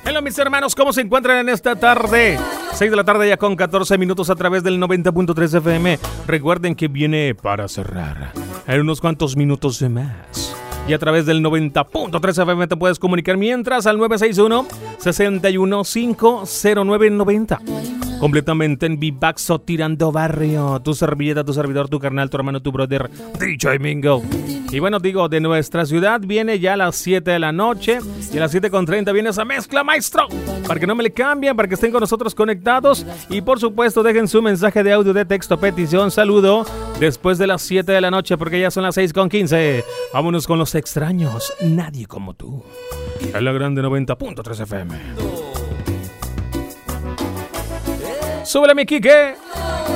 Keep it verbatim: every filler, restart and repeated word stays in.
Hola mis hermanos, ¿cómo se encuentran en esta tarde? seis de la tarde ya con catorce minutos a través del noventa punto tres F M. Recuerden que viene para cerrar en unos cuantos minutos más. Y a través del noventa punto tres F M te puedes comunicar mientras al nueve seis uno, seis uno cinco, cero nueve nueve cero. Completamente en Vivaxo tirando barrio. Tu servilleta, tu servidor, tu carnal, tu hermano, tu brother, D J Mingo. Y bueno, digo, de nuestra ciudad viene ya a las siete de la noche. Y a las siete con treinta viene esa mezcla, maestro. Para que no me le cambien, para que estén con nosotros conectados. Y por supuesto, dejen su mensaje de audio, de texto, petición, saludo. Después de las siete de la noche, porque ya son las seis con quince. Vámonos con los extraños. Nadie como tú. En la grande noventa punto tres F M. ¡Súbele, mi Quique!